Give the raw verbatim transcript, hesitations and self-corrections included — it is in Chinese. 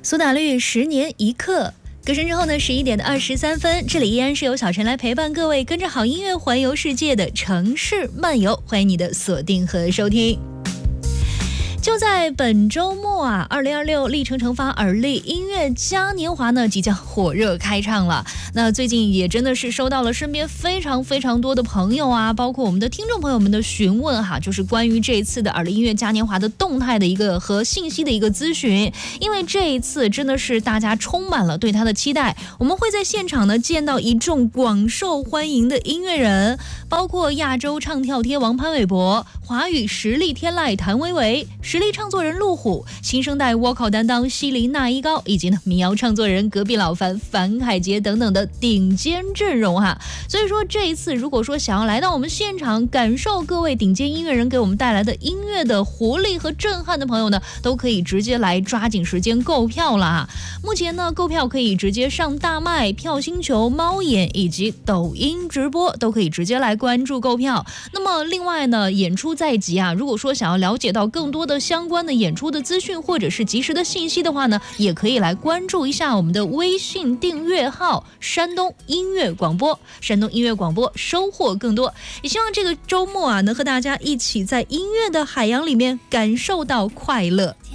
苏打绿十年一刻。歌声之后呢，十一点的二十三分，这里依然是由小陈来陪伴各位，跟着好音乐环游世界的城市漫游，欢迎你的锁定和收听。就在本周末啊，二零二六历程成发耳力音乐嘉年华呢即将火热开唱了。那最近也真的是收到了身边非常非常多的朋友啊，包括我们的听众朋友们的询问哈，就是关于这一次的耳力音乐嘉年华的动态的一个和信息的一个咨询。因为这一次真的是大家充满了对他的期待，我们会在现场呢见到一众广受欢迎的音乐人，包括亚洲唱跳天王潘玮柏、华语实力天籁谭维维、实力唱作人陆虎、新生代 vocal 担当西林娜依高，以及呢民谣唱作人隔壁老樊樊凯杰等等的顶尖阵容哈。所以说这一次如果说想要来到我们现场感受各位顶尖音乐人给我们带来的音乐的活力和震撼的朋友呢，都可以直接来抓紧时间购票了啊。目前呢购票可以直接上大麦、票星球、猫眼以及抖音直播，都可以直接来关注购票。那么另外呢，演出在即啊，如果说想要了解到更多的相关的演出的资讯或者是及时的信息的话呢，也可以来关注一下我们的微信订阅号山东音乐广播，山东音乐广播，收获更多。也希望这个周末啊，能和大家一起在音乐的海洋里面感受到快乐。